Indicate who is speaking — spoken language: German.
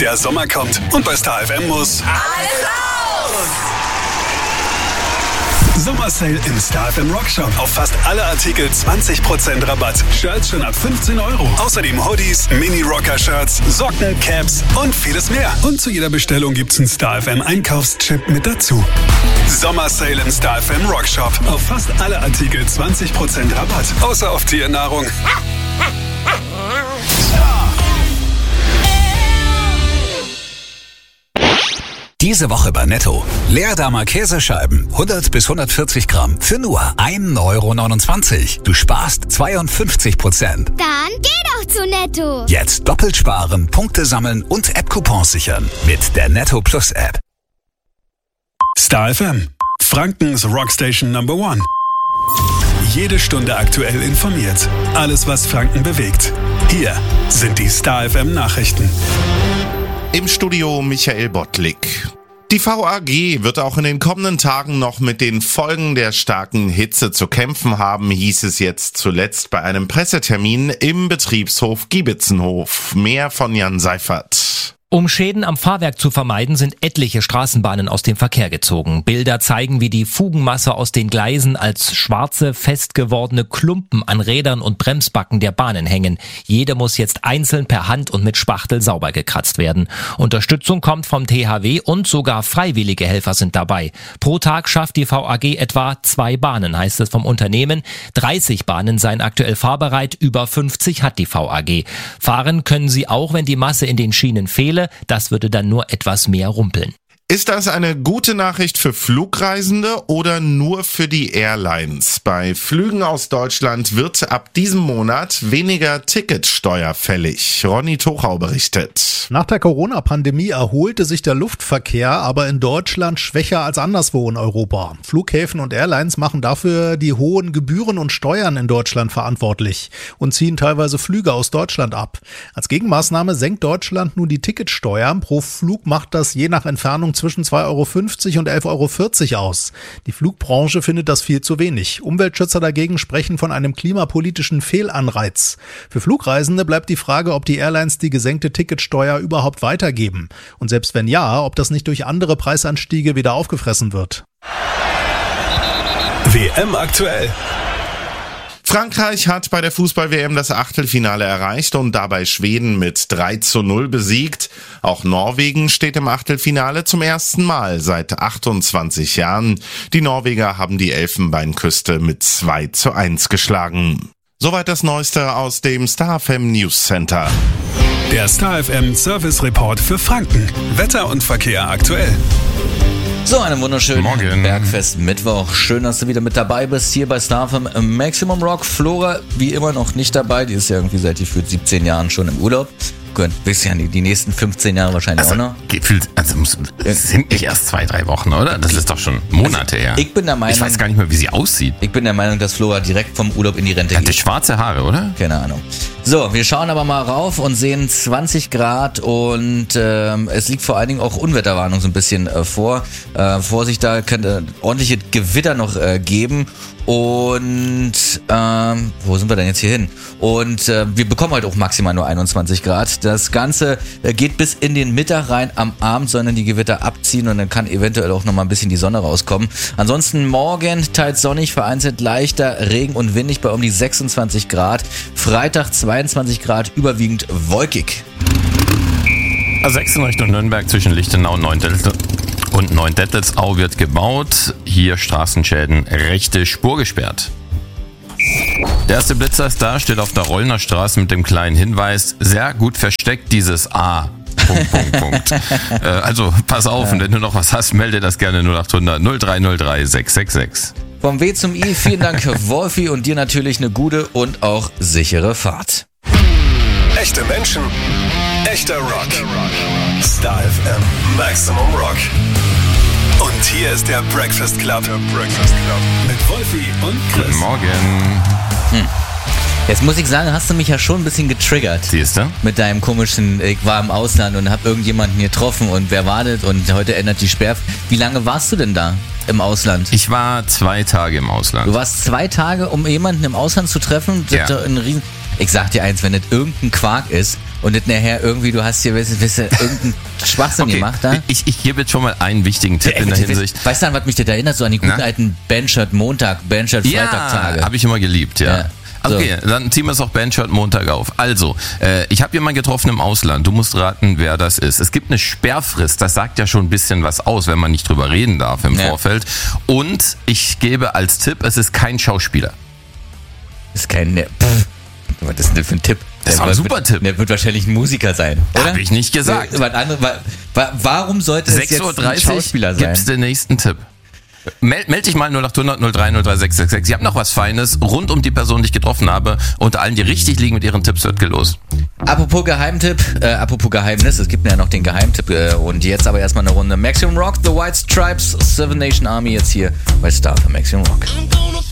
Speaker 1: Der Sommer kommt und bei Star FM muss
Speaker 2: alles raus!
Speaker 1: Sommersale im Star FM Rock Shop. Auf fast alle Artikel 20% Rabatt. Shirts schon ab 15 Euro. Außerdem Hoodies, Mini-Rocker-Shirts, Socken, Caps und vieles mehr. Und zu jeder Bestellung gibt's einen Star FM Einkaufschip mit dazu. Sommersale im Star FM Rock Shop. Auf fast alle Artikel 20% Rabatt. Außer auf Tiernahrung. Diese Woche bei Netto. Leerdammer Käsescheiben, 100 bis 140 Gramm für nur 1,29 €. Du sparst 52%.
Speaker 3: Dann geh doch zu Netto.
Speaker 1: Jetzt doppelt sparen, Punkte sammeln und App-Coupons sichern mit der Netto Plus App. Star FM, Frankens Rockstation Number 1. Jede Stunde aktuell informiert. Alles, was Franken bewegt. Hier sind die Star FM Nachrichten.
Speaker 4: Im Studio Michael Bottlik. Die VAG wird auch in den kommenden Tagen noch mit den Folgen der starken Hitze zu kämpfen haben, hieß es jetzt zuletzt bei einem Pressetermin im Betriebshof Giebitzenhof. Mehr von Jan Seifert.
Speaker 5: Um Schäden am Fahrwerk zu vermeiden, sind etliche Straßenbahnen aus dem Verkehr gezogen. Bilder zeigen, wie die Fugenmasse aus den Gleisen als schwarze, festgewordene Klumpen an Rädern und Bremsbacken der Bahnen hängen. Jede muss jetzt einzeln per Hand und mit Spachtel sauber gekratzt werden. Unterstützung kommt vom THW und sogar freiwillige Helfer sind dabei. Pro Tag schafft die VAG etwa 2 Bahnen, heißt es vom Unternehmen. 30 Bahnen seien aktuell fahrbereit, über 50 hat die VAG. Fahren können sie auch, wenn die Masse in den Schienen fehle. Das würde dann nur etwas mehr rumpeln.
Speaker 4: Ist das eine gute Nachricht für Flugreisende oder nur für die Airlines? Bei Flügen aus Deutschland wird ab diesem Monat weniger Ticketsteuer fällig. Ronny Tochau berichtet.
Speaker 6: Nach der Corona-Pandemie erholte sich der Luftverkehr, aber in Deutschland schwächer als anderswo in Europa. Flughäfen und Airlines machen dafür die hohen Gebühren und Steuern in Deutschland verantwortlich und ziehen teilweise Flüge aus Deutschland ab. Als Gegenmaßnahme senkt Deutschland nun die Ticketsteuer. Pro Flug macht das je nach Entfernung zwischen 2,50 € und 11,40 € aus. Die Flugbranche findet das viel zu wenig. Umweltschützer dagegen sprechen von einem klimapolitischen Fehlanreiz. Für Flugreisende bleibt die Frage, ob die Airlines die gesenkte Ticketsteuer überhaupt weitergeben. Und selbst wenn ja, ob das nicht durch andere Preisanstiege wieder aufgefressen wird.
Speaker 1: WM aktuell.
Speaker 4: Frankreich hat bei der Fußball-WM das Achtelfinale erreicht und dabei Schweden mit 3:0 besiegt. Auch Norwegen steht im Achtelfinale zum ersten Mal seit 28 Jahren. Die Norweger haben die Elfenbeinküste mit 2:1 geschlagen. Soweit das Neueste aus dem Star FM News Center.
Speaker 1: Der Star FM Service Report für Franken. Wetter und Verkehr aktuell.
Speaker 7: So, einen wunderschönen
Speaker 8: Morgen.
Speaker 7: Bergfest Mittwoch. Schön, dass du wieder mit dabei bist hier bei Star FM Maximum Rock. Flora, wie immer noch nicht dabei. Die ist ja irgendwie seit gefühlt 17 Jahren schon im Urlaub. Gut, bis ja die nächsten 15 Jahre wahrscheinlich auch noch.
Speaker 8: Es sind nicht erst 2-3 Wochen, oder? Das ist doch schon Monate her.
Speaker 7: Ich bin der Meinung,
Speaker 8: ich weiß gar nicht mehr, wie sie aussieht.
Speaker 7: Ich bin der Meinung, dass Flora direkt vom Urlaub in die Rente
Speaker 8: Hatte
Speaker 7: geht.
Speaker 8: schwarze Haare, oder?
Speaker 7: Keine Ahnung. So, wir schauen aber mal rauf und sehen 20 Grad und es liegt vor allen Dingen auch Unwetterwarnung so ein bisschen vor. Vorsicht, da könnte ordentliche Gewitter noch geben. Und wo sind wir denn jetzt hier hin? Und wir bekommen heute auch maximal nur 21 Grad. Das Ganze geht bis in den Mittag rein. Am Abend sollen die Gewitter abziehen und dann kann eventuell auch noch mal ein bisschen die Sonne rauskommen. Ansonsten morgen teils sonnig, vereinzelt leichter Regen und windig bei um die 26 Grad. Freitag 22 Grad, überwiegend wolkig.
Speaker 8: A6 in Richtung Nürnberg zwischen Lichtenau und Neuendettelsau wird gebaut. Hier Straßenschäden, rechte Spur gesperrt. Der erste Blitzer ist da, steht auf der Rollner Straße mit dem kleinen Hinweis, sehr gut versteckt dieses A. Also pass auf, und wenn du noch was hast, melde das gerne 0800 0303 666.
Speaker 7: Vom W zum I, vielen Dank Wolfi und dir natürlich eine gute und auch sichere Fahrt.
Speaker 1: Echte Menschen, echter Rock. Star FM Maximum Rock. Und hier ist der Breakfast Club. Mit Wolfi und Chris.
Speaker 8: Guten Morgen.
Speaker 7: Jetzt muss ich sagen, hast du mich ja schon ein bisschen getriggert.
Speaker 8: Siehst du?
Speaker 7: Mit deinem komischen, ich war im Ausland und habe irgendjemanden getroffen und wer wartet und heute ändert die Sperr. Wie lange warst du denn da im Ausland?
Speaker 8: Ich war 2 Tage im Ausland.
Speaker 7: Du warst 2 Tage, um jemanden im Ausland zu treffen?
Speaker 8: Ja.
Speaker 7: Ich sag dir eins, wenn das irgendein Quark ist und das nachher irgendwie, du hast hier irgendeinen Schwachsinn gemacht da.
Speaker 8: Ich gebe jetzt schon mal einen wichtigen Tipp in der Hinsicht.
Speaker 7: Weißt du, an was mich das erinnert? So an die guten alten Bandshirt Montag, Bandshirt Freitag-Tage.
Speaker 8: Ja, habe ich immer geliebt, ja. Okay, dann ziehen wir es auch Bandshirt Montag auf. Also, ich habe jemanden getroffen im Ausland. Du musst raten, wer das ist. Es gibt eine Sperrfrist. Das sagt ja schon ein bisschen was aus, wenn man nicht drüber reden darf im Vorfeld. Und ich gebe als Tipp, es ist kein Schauspieler.
Speaker 7: Ist kein... Was ist denn das für ein Tipp?
Speaker 8: Das war ein super Tipp.
Speaker 7: Der wird wahrscheinlich ein Musiker sein, oder?
Speaker 8: Hab ich nicht gesagt.
Speaker 7: Warum sollte es jetzt ein Schauspieler sein?
Speaker 8: 6:30 gibt's den nächsten Tipp. Meld dich mal 0800 03 03 666. Ich habe noch was Feines rund um die Person, die ich getroffen habe. Unter allen, die richtig liegen mit ihren Tipps, wird los.
Speaker 7: Apropos Geheimtipp, apropos Geheimnis, es gibt ja noch den Geheimtipp und jetzt aber erstmal eine Runde Maximum Rock, The White Stripes, Seven Nation Army jetzt hier bei Star für Maximum Rock.